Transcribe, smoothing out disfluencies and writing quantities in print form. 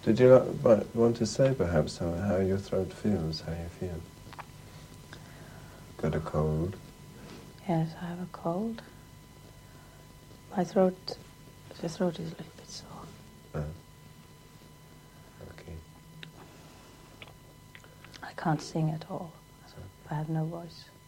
Did you want to say perhaps how your throat feels, how you feel? Got a cold? Yes, I have a cold. The throat is a little bit sore. Okay. I can't sing at all. I have no voice.